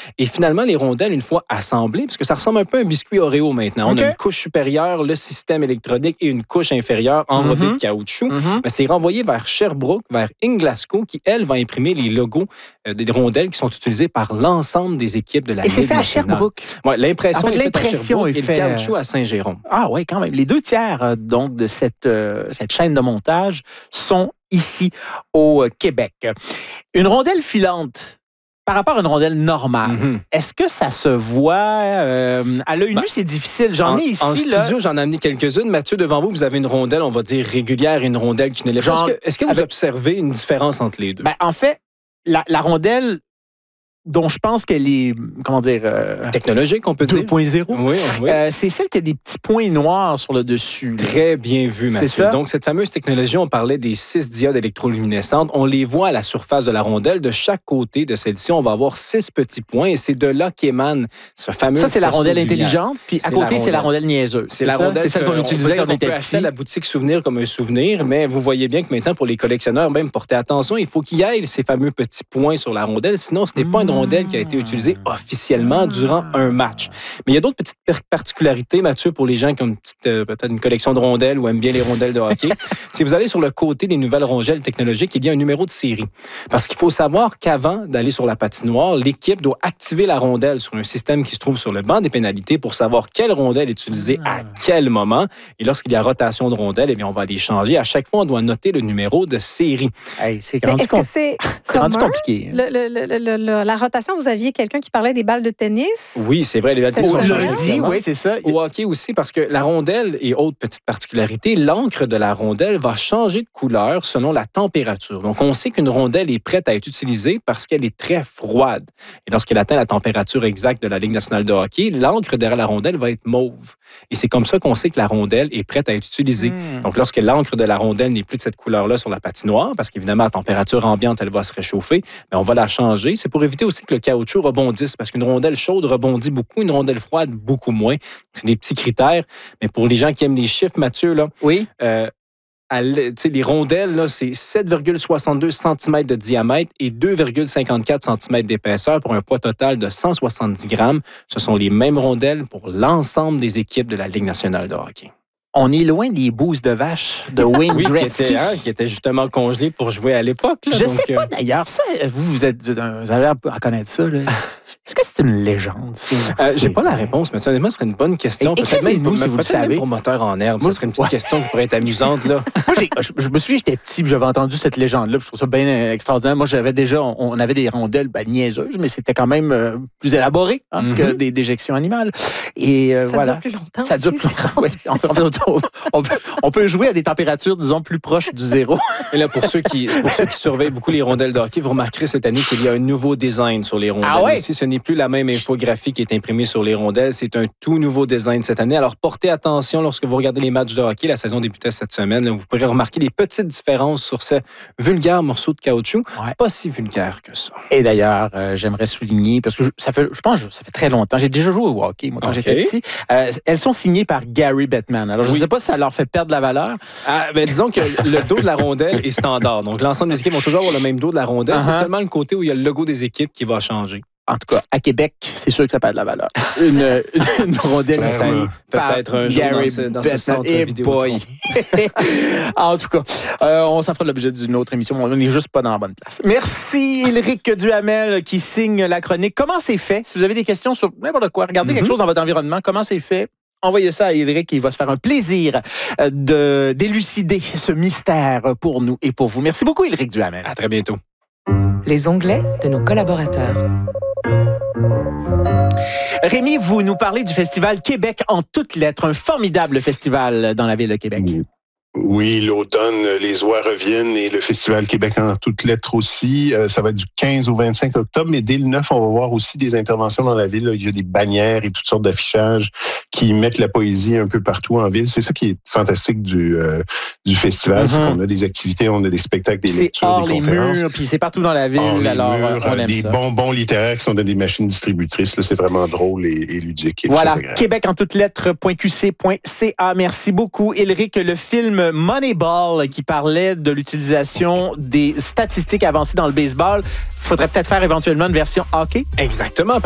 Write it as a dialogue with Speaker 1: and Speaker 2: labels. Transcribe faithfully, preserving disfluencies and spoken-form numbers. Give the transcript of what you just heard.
Speaker 1: Et finalement, les rondelles, une fois assemblées, parce que ça ressemble un peu à un biscuit Oreo maintenant.
Speaker 2: Okay.
Speaker 1: On a une couche supérieure, le système électronique, et une couche inférieure enrobée mm-hmm. de caoutchouc. Mm-hmm. Mais c'est renvoyé vers Sherbrooke, vers Inglasco, qui, elle, va imprimer les logos euh, des rondelles qui sont utilisées par l'ensemble des équipes de la
Speaker 2: et
Speaker 1: Ligue nationale.
Speaker 2: Et c'est fait à Sherbrooke?
Speaker 1: Oui, l'impression
Speaker 2: en fait,
Speaker 1: est faite à Sherbrooke
Speaker 2: est
Speaker 1: et
Speaker 2: fait...
Speaker 1: le caoutchouc à Saint-Jérôme.
Speaker 2: Ah oui, quand même. Les deux tiers, euh, donc, de cette, euh, cette chaîne de montage sont ici au euh, Québec. Une rondelle filante, par rapport à une rondelle normale, mm-hmm. est-ce que ça se voit euh, à l'œil ben, nu, c'est difficile. J'en
Speaker 1: en,
Speaker 2: ai ici.
Speaker 1: En
Speaker 2: là...
Speaker 1: studio, j'en ai amené quelques-unes. Mathieu, devant vous, vous avez une rondelle, on va dire régulière, et une rondelle qui ne l'est pas. Est-ce que, est-ce que vous avec... observez une différence entre les deux?
Speaker 2: Ben, en fait, la, la rondelle dont je pense qu'elle est, comment dire... Euh,
Speaker 1: technologique, on peut dire.
Speaker 2: deux point zéro.
Speaker 1: Oui, oui.
Speaker 2: Euh, c'est celle qui a des petits points noirs sur le dessus. Là.
Speaker 1: Très bien vu, Mathieu.
Speaker 2: C'est ça?
Speaker 1: Donc, cette fameuse technologie, on parlait des six diodes électroluminescentes. On les voit à la surface de la rondelle. De chaque côté de celle-ci, on va avoir six petits points et c'est de là qu'émane ce fameux...
Speaker 2: Ça, c'est la rondelle intelligente. Puis à côté, c'est la rondelle niaiseuse.
Speaker 1: C'est, c'est la rondelle.
Speaker 2: C'est celle qu'on utilisait quand on était petit.
Speaker 1: On peut acheter à la boutique souvenir comme un souvenir, mais vous voyez bien que maintenant, pour les collectionneurs, même portez attention, il faut qu'il y ait ces fameux petits points sur la rondelle. Sinon, ce n'est pas une rondelle qui a été utilisée officiellement durant un match. Mais il y a d'autres petites particularités, Mathieu, pour les gens qui ont une petite, euh, peut-être une collection de rondelles ou aiment bien les rondelles de hockey. Si vous allez sur le côté des nouvelles rondelles technologiques, il y a un numéro de série. Parce qu'il faut savoir qu'avant d'aller sur la patinoire, l'équipe doit activer la rondelle sur un système qui se trouve sur le banc des pénalités pour savoir quelle rondelle est utilisée à quel moment. Et lorsqu'il y a rotation de rondelles, eh bien, on va les changer. À chaque fois, on doit noter le numéro de série.
Speaker 2: Hey, c'est rendu,
Speaker 3: est-ce que c'est,
Speaker 2: c'est rendu compliqué.
Speaker 3: Le, le, le, le, le, la rotation, vous aviez quelqu'un qui parlait des balles de tennis.
Speaker 1: Oui, c'est vrai. Les balles de tennis
Speaker 2: sont changées. Oui, c'est ça.
Speaker 1: Au hockey aussi, parce que la rondelle et autre petite particularité, l'encre de la rondelle va changer de couleur selon la température. Donc, on sait qu'une rondelle est prête à être utilisée parce qu'elle est très froide. Et lorsqu'elle atteint la température exacte de la Ligue nationale de hockey, l'encre derrière la rondelle va être mauve. Et c'est comme ça qu'on sait que la rondelle est prête à être utilisée. Mmh. Donc, lorsque l'encre de la rondelle n'est plus de cette couleur-là sur la patinoire, parce qu'évidemment, à température ambiante, elle va se réchauffer, mais on va la changer. C'est pour éviter aussi que le caoutchouc rebondisse, parce qu'une rondelle chaude rebondit beaucoup, une rondelle froide beaucoup moins. C'est des petits critères. Mais pour les gens qui aiment les chiffres, Mathieu, là,
Speaker 2: oui.
Speaker 1: Euh, À, les rondelles, là, c'est sept virgule soixante-deux centimètres de diamètre et deux virgule cinquante-quatre centimètres d'épaisseur pour un poids total de cent soixante-dix grammes. Ce sont les mêmes rondelles pour l'ensemble des équipes de la Ligue nationale de hockey.
Speaker 2: On est loin des bouses de vache de Wayne
Speaker 1: oui,
Speaker 2: Gretzky.
Speaker 1: Qui était, hein, qui était justement congelé pour jouer à l'époque. Là,
Speaker 2: Je ne
Speaker 1: donc,
Speaker 2: sais pas d'ailleurs. Ça, vous, vous, êtes, vous avez à connaître ça. Là. Est-ce que c'est une légende?
Speaker 1: Euh, j'ai pas la réponse, mais honnêtement, ce serait une bonne question.
Speaker 2: Et, peut-être même,
Speaker 1: nous,
Speaker 2: si vous le savez.
Speaker 1: Pour moteur en herbe, ça serait une petite ouais. question qui pourrait être amusante. Là.
Speaker 2: Moi, j'ai, je, je me souviens, j'étais petit, j'avais entendu cette légende-là. Je trouve ça bien extraordinaire. Moi, j'avais déjà, on, on avait des rondelles ben, niaiseuses, mais c'était quand même euh, plus élaboré hein, mm-hmm. que des déjections animales. Et euh,
Speaker 3: ça
Speaker 2: voilà.
Speaker 3: dure plus longtemps.
Speaker 2: Ça dure plus longtemps. Oui. on, on, on, peut, on peut jouer à des températures, disons, plus proches du zéro.
Speaker 1: Et là, pour ceux qui, pour ceux qui surveillent beaucoup les rondelles de hockey, vous remarquerez cette année qu'il y a un nouveau design sur les rondelles.
Speaker 2: Ah ouais?
Speaker 1: Ici, ce n'est plus la même infographie qui est imprimée sur les rondelles. C'est un tout nouveau design cette année. Alors, portez attention lorsque vous regardez les matchs de hockey. La saison débutait cette semaine. Là, vous pourrez remarquer des petites différences sur ce vulgaire morceau de caoutchouc. Ouais. Pas si vulgaire que ça.
Speaker 2: Et d'ailleurs, euh, j'aimerais souligner, parce que je, ça fait, je pense que ça fait très longtemps. J'ai déjà joué au hockey, moi, quand okay. j'étais petit. Euh, elles sont signées par Gary Bettman. Alors, je ne oui. sais pas si ça leur fait perdre la valeur.
Speaker 1: Ah, ben, disons que le dos de la rondelle est standard. Donc, l'ensemble des équipes vont toujours avoir le même dos de la rondelle. Uh-huh. C'est seulement le côté où il y a le logo des équipes qui va changer.
Speaker 2: En tout cas, à Québec, c'est sûr que ça perd de la valeur. Une, une, une rondelle signée par
Speaker 1: peut-être un jour
Speaker 2: Gary
Speaker 1: dans ce, dans ce centre
Speaker 2: et
Speaker 1: vidéo.
Speaker 2: Boy. En tout cas, euh, on s'en fera l'objet d'une autre émission. On n'est juste pas dans la bonne place. Merci, Éric Duhamel, qui signe la chronique. Comment c'est fait? Si vous avez des questions sur n'importe quoi, regardez mm-hmm. quelque chose dans votre environnement, comment c'est fait? Envoyez ça à Éric, il va se faire un plaisir de d'élucider ce mystère pour nous et pour vous. Merci beaucoup, Éric Duhamel.
Speaker 1: À très bientôt.
Speaker 4: Les onglets de nos collaborateurs.
Speaker 2: Rémi, vous nous parlez du festival Québec en toutes lettres, un formidable festival dans la ville de Québec.
Speaker 5: Oui, l'automne, les oies reviennent et le Festival Québec en toutes lettres aussi. Euh, ça va être du quinze au vingt-cinq octobre, mais dès le neuf, on va voir aussi des interventions dans la ville. Là. Il y a des bannières et toutes sortes d'affichages qui mettent la poésie un peu partout en ville. C'est ça qui est fantastique du, euh, du festival, mm-hmm. c'est qu'on a des activités, on a des spectacles, des
Speaker 2: c'est
Speaker 5: lectures,
Speaker 2: hors
Speaker 5: des
Speaker 2: les
Speaker 5: conférences.
Speaker 2: Murs, puis c'est partout dans la ville.
Speaker 5: Hors
Speaker 2: alors,
Speaker 5: murs,
Speaker 2: on aime
Speaker 5: des
Speaker 2: ça.
Speaker 5: bonbons littéraires qui sont dans des machines distributrices. Là, c'est vraiment drôle et, et ludique. Et
Speaker 2: voilà, Québec en toutes lettres point q c point c a. Merci beaucoup, Éric. Le film Moneyball qui parlait de l'utilisation des statistiques avancées dans le baseball. Il faudrait peut-être faire éventuellement une version hockey.
Speaker 1: Exactement.